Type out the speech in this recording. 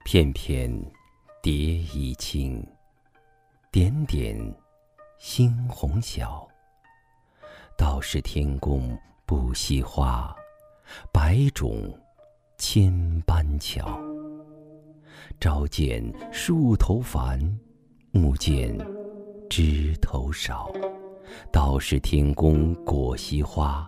片片蝶衣轻，点点猩红小。道是天公不惜花，百种千般巧。朝见树头繁，暮见枝头少。道是天公果惜花，